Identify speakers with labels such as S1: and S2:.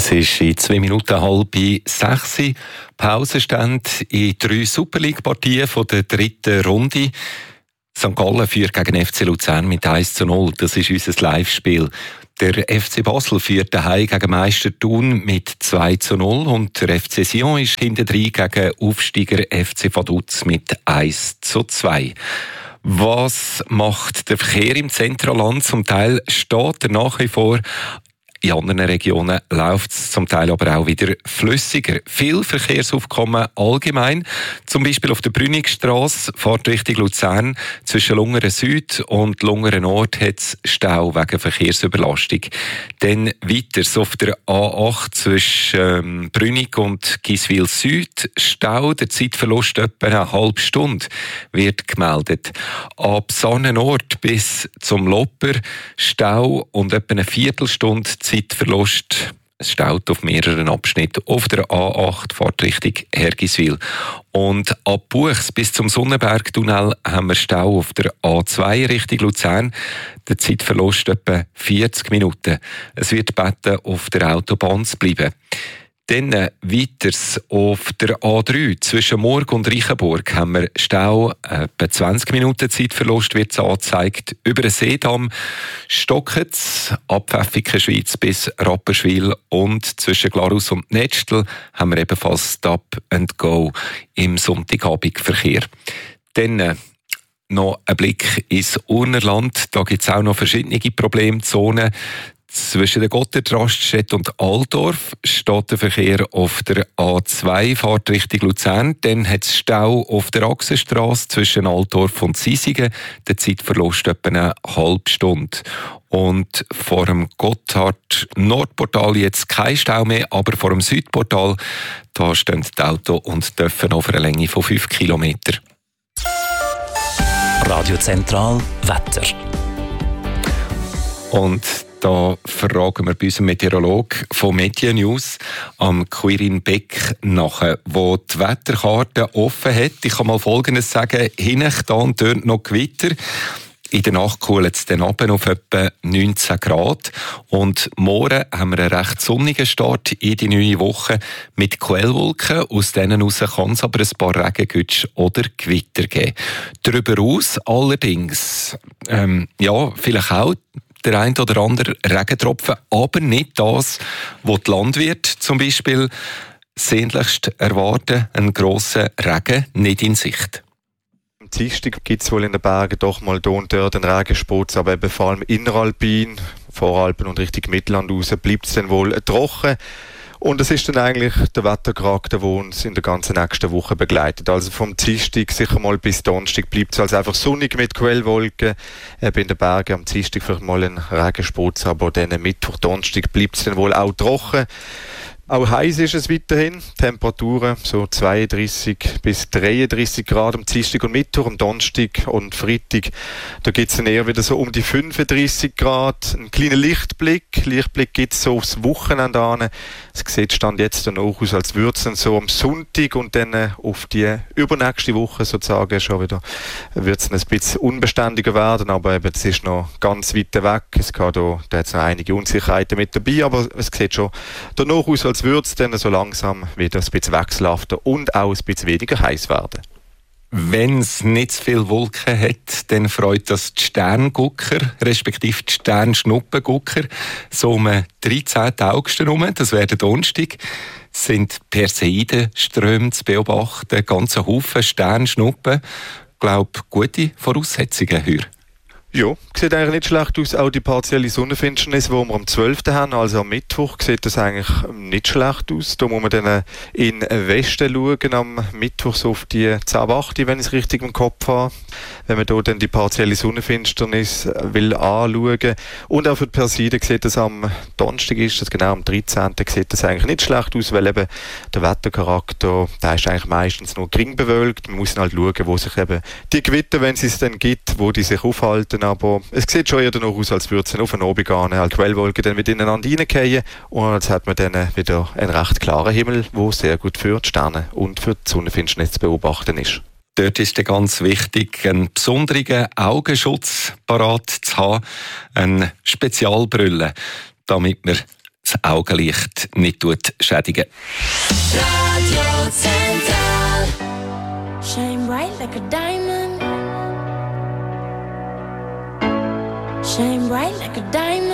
S1: Es ist in 2 Minuten 5:30. Pausenstand in 3 Super League-Partien der 3. Runde. St. Gallen führt gegen FC Luzern mit 1:0. Das ist unser Live-Spiel. Der FC Basel führt daheim gegen Meister Thun mit 2:0 und der FC Sion ist hintendrein gegen Aufsteiger FC Vaduz mit 1:2. Was macht der Verkehr im Zentralland? Zum Teil steht er nach wie vor. In anderen Regionen läuft es zum Teil aber auch wieder flüssiger. Viel Verkehrsaufkommen allgemein. Zum Beispiel auf der Brünigstrasse, fährt Richtung Luzern. Zwischen Lungern Süd und Lungern Nord hat es Stau wegen Verkehrsüberlastung. Dann weiter auf der A8 zwischen Brünig und Giswil Süd. Stau, der Zeitverlust etwa eine halbe Stunde wird gemeldet. Ab Sanne Nord bis zum Lopper Stau und etwa eine Viertelstunde Zeitverlust. Es staut auf mehreren Abschnitten. Auf der A8 fährt Richtung Hergiswil. Und ab Buchs bis zum Sonnenbergtunnel haben wir Stau auf der A2 Richtung Luzern. Der Zeitverlust etwa 40 Minuten. Es wird gebeten, auf der Autobahn zu bleiben. Dann weiters auf der A3 zwischen Murg und Reichenburg haben wir Stau. Etwa 20 Minuten Zeitverlust wird angezeigt. Über den Seedamm Stockitz, ab Pfäffiken-Schweiz bis Rapperswil und zwischen Glarus und Netztel haben wir ebenfalls Stop and Go im Sonntagabendverkehr. Dann noch ein Blick ins Urnerland. Da gibt es auch noch verschiedene Problemzonen. Zwischen der Gotthard-Raststätte und Altdorf steht der Verkehr auf der A2, fährt Richtung Luzern. Dann hat es Stau auf der Achsenstrasse zwischen Altdorf und Sisingen. Der Zeitverlust etwa eine halbe Stunde. Und vor dem Gotthard-Nordportal jetzt kein Stau mehr, aber vor dem Südportal, da stehen die Autos und dürfen auf einer Länge von 5 Kilometern.
S2: Radio Zentral Wetter.
S1: Und da fragen wir bei unserem Meteorologen von Media News, am Quirin Beck, nachher, wo die Wetterkarte offen hat. Ich kann mal Folgendes sagen: hinten da und dort noch Gewitter. In der Nacht kühlt es dann runter auf etwa 19 Grad. Und morgen haben wir einen recht sonnigen Start in die neue Woche mit Quellwolken. Aus denen heraus kann es aber ein paar Regengütsch oder Gewitter geben. Darüber aus allerdings, vielleicht auch der ein oder andere Regentropfen, aber nicht das, was die Landwirte zum Beispiel sehnlichst erwarten, einen grossen Regen nicht in Sicht.
S3: Am Dienstag gibt es wohl in den Bergen doch mal hier und dort einen Regensputz, aber eben vor allem inneralpin, Voralpen und Richtung Mittelland raus, bleibt es dann wohl trocken. Und es ist dann eigentlich der Wettercharakter, der uns in der ganzen nächsten Woche begleitet. Also vom Dienstag sicher mal bis Donnerstag bleibt es also einfach sonnig mit Quellwolken. Eben in den Bergen am Dienstag vielleicht mal ein Regensputz, aber dann Mittwoch, Donnerstag bleibt es dann wohl auch trocken. Auch heiß ist es weiterhin. Temperaturen so 32 bis 33 Grad am Dienstag und Mittwoch, am Donnerstag und Freitag. Da gibt es dann eher wieder so um die 35 Grad. Ein kleiner Lichtblick gibt es so aufs Wochenende an. Es sieht Stand jetzt dann auch aus, als würde es dann so am Sonntag und dann auf die übernächste Woche sozusagen schon wieder, wird es ein bisschen unbeständiger werden, aber eben, es ist noch ganz weit weg. Es hat da jetzt noch einige Unsicherheiten mit dabei, aber es sieht schon danach aus, als würde es dann so langsam wieder ein bisschen wechselhafter und auch ein bisschen weniger heiß werden.
S1: Wenn es nicht zu viele Wolken hat, dann freut das die Sterngucker, respektive die Sternschnuppengucker, so um 13. August herum, das wäre der Donnerstag, sind Perseidenströme zu beobachten, einen ganzen Haufen Sternschnuppen. Ich glaube, gute Voraussetzungen hier.
S3: Ja, sieht eigentlich nicht schlecht aus. Auch die partielle Sonnenfinsternis, die wir am 12. haben, also am Mittwoch, sieht das eigentlich nicht schlecht aus. Da muss man dann in den Westen schauen, am Mittwoch so auf die 10:08, wenn ich es richtig im Kopf habe. Wenn man da dann die partielle Sonnenfinsternis will anschauen. Und auch für die Perseiden sieht das am Donnerstag, ist das genau am 13. sieht das eigentlich nicht schlecht aus, weil eben der Wettercharakter, der ist eigentlich meistens nur gering bewölkt. Man muss halt schauen, wo sich eben die Gewitter, wenn es dann gibt, wo die sich aufhalten. Aber es sieht schon eher danach aus, als würde es dann auf den Abend gehen, halt Quellwolken dann wieder ineinander reingehen und jetzt hat man dann wieder einen recht klaren Himmel, der sehr gut für die Sterne und für die Sonnenfinsternis zu beobachten ist.
S1: Dort ist es ganz wichtig, einen besonderen Augenschutz parat zu haben, eine Spezialbrille, damit man das Augenlicht nicht schädigen.
S4: Radio Zentral. Shine bright like a diamond. Shine bright like a diamond.